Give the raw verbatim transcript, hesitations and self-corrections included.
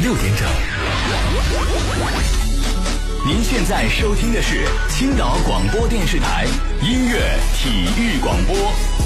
六点整。您现在收听的是青岛广播电视台音乐体育广播。